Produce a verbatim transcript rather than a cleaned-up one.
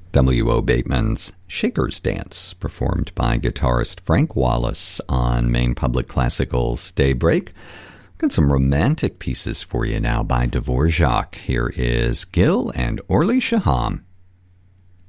W O. Bateman's Shaker's Dance, performed by guitarist Frank Wallace on Maine Public Classical's Daybreak. Got some romantic pieces for you now by Dvorak. Here is Gil and Orly Shaham.